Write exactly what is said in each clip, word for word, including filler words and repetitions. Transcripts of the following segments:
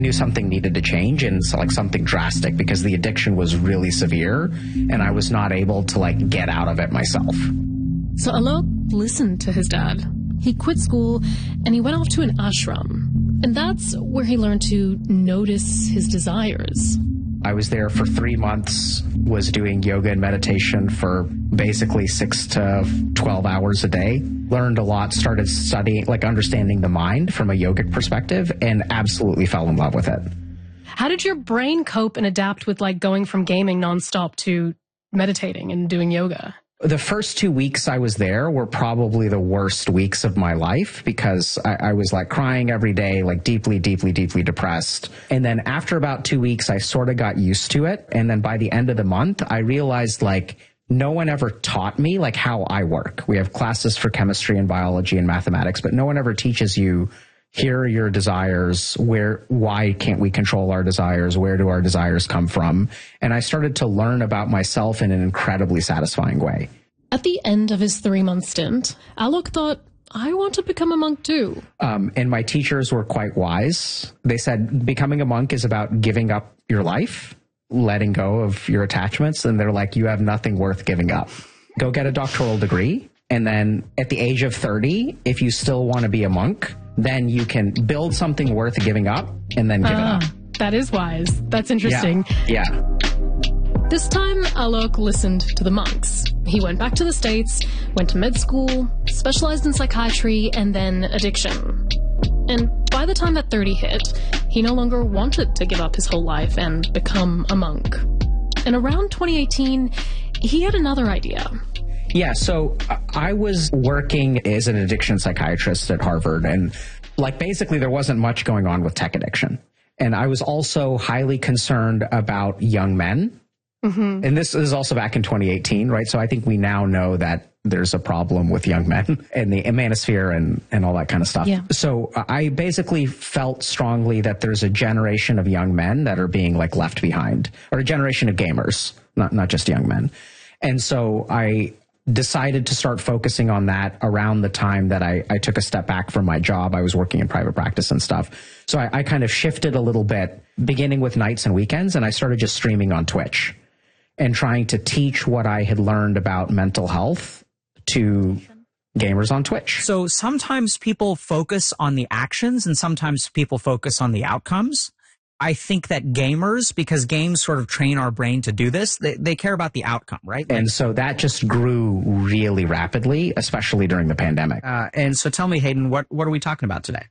Knew something needed to change, and so like something drastic, because the addiction was really severe and I was not able to like get out of it myself. So Alok listened to his dad. He quit school and he went off to an ashram. And that's where he learned to notice his desires. I was there for three months, was doing yoga and meditation for basically six to twelve hours a day. Learned a lot, started studying, like understanding the mind from a yogic perspective, and absolutely fell in love with it. How did your brain cope and adapt with like going from gaming nonstop to meditating and doing yoga? The first two weeks I was there were probably the worst weeks of my life, because I, I was like crying every day, like deeply, deeply, deeply depressed. And then after about two weeks, I sort of got used to it. And then by the end of the month, I realized like no one ever taught me like how I work. We have classes for chemistry and biology and mathematics, but no one ever teaches you, here are your desires, where, why can't we control our desires? Where do our desires come from? And I started to learn about myself in an incredibly satisfying way. At the end of his three-month stint, Alok thought, I want to become a monk too. Um, and my teachers were quite wise. They said, becoming a monk is about giving up your life, letting go of your attachments. And they're like, you have nothing worth giving up. Go get a doctoral degree. And then at the age of thirty, if you still want to be a monk, then you can build something worth giving up and then give uh, it up. That is wise. That's interesting. Yeah. yeah. This time, Alok listened to the monks. He went back to the States, went to med school, specialized in psychiatry, and then addiction. And by the time that thirty hit, he no longer wanted to give up his whole life and become a monk. And around twenty eighteen, he had another idea. Yeah, so I was working as an addiction psychiatrist at Harvard, and like basically there wasn't much going on with tech addiction. And I was also highly concerned about young men. Mm-hmm. And this is also back in twenty eighteen, right? So I think we now know that there's a problem with young men and the manosphere and, and all that kind of stuff. Yeah. So I basically felt strongly that there's a generation of young men that are being like left behind, or a generation of gamers, not, not just young men. And so I decided to start focusing on that around the time that I, I took a step back from my job. I was working in private practice and stuff. So I, I kind of shifted a little bit, beginning with nights and weekends, and I started just streaming on Twitch and trying to teach what I had learned about mental health to gamers on Twitch. So sometimes people focus on the actions and sometimes people focus on the outcomes. I think that gamers, because games sort of train our brain to do this, they, they care about the outcome, right? And so that just grew really rapidly, especially during the pandemic. Uh, and so tell me, Hayden, what, what are we talking about today?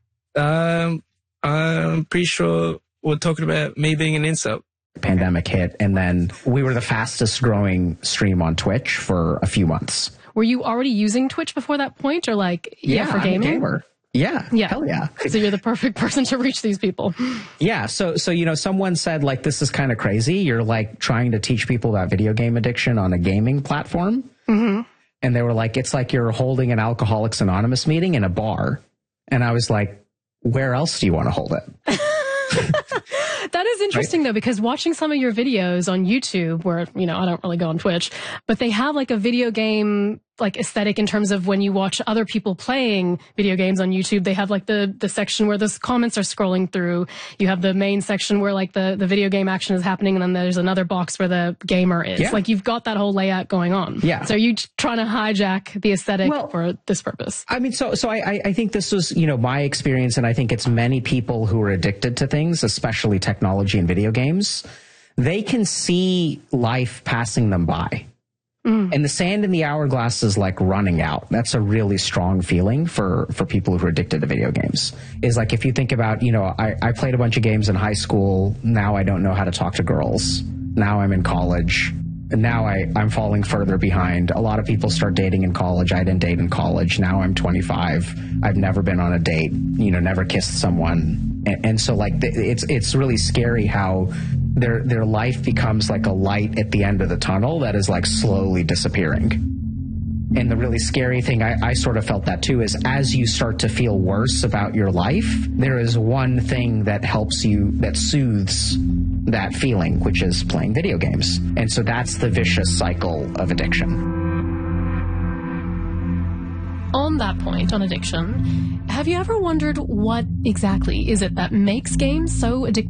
Um, I'm pretty sure we're talking about me being an incel. Pandemic hit, and then we were the fastest growing stream on Twitch for a few months. Were you already using Twitch before that point, or like, yeah, yeah for gaming? I'm a gamer. Yeah, yeah, hell yeah. So you're the perfect person to reach these people. Yeah, so, so you know, someone said, like, this is kind of crazy. You're, like, trying to teach people about video game addiction on a gaming platform. Mm-hmm. And they were like, it's like you're holding an Alcoholics Anonymous meeting in a bar. And I was like, where else do you want to hold it? That is interesting, right? Though, because watching some of your videos on YouTube, where, you know, I don't really go on Twitch, but they have like a video game like aesthetic in terms of when you watch other people playing video games on YouTube, they have like the the section where the comments are scrolling through. You have the main section where like the, the video game action is happening, and then there's another box where the gamer is. Yeah. Like you've got that whole layout going on. Yeah. So are you trying to hijack the aesthetic well, for this purpose? I mean, so so I, I think this was, you know, my experience, and I think it's many people who are addicted to things, especially technology and video games. They can see life passing them by. Mm. And the sand in the hourglass is like running out. That's a really strong feeling for, for people who are addicted to video games. Is like, if you think about, you know, I, I played a bunch of games in high school. Now I don't know how to talk to girls. Now I'm in college. And now I, I'm falling further behind. A lot of people start dating in college. I didn't date in college. Now I'm twenty-five. I've never been on a date, you know, never kissed someone. And, and so like, it's, it's really scary how their, their life becomes like a light at the end of the tunnel that is like slowly disappearing. And the really scary thing, I, I sort of felt that too, is as you start to feel worse about your life, there is one thing that helps you, that soothes that feeling, which is playing video games. And so that's the vicious cycle of addiction. On that point, on addiction, have you ever wondered what exactly is it that makes games so addictive?